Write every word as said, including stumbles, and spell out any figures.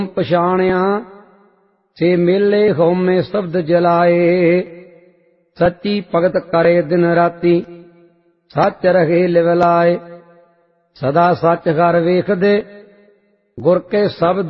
ਪਛਾਣਿਆ ਸੇ ਮੇਲੇ ਹਉਮੈ ਸ਼ਬਦ ਜਲਾਏ। ਸੱਚੀ ਭਗਤ ਕਰੇ ਦਿਨ ਰਾਤੀ ਸੱਚ ਰਹੇ ਲਿਵ ਲਾਏ। ਸਦਾ ਸੱਚ ਘਰ ਵੇਖਦੇ ਗੁਰ ਕੇ ਸ਼ਬਦ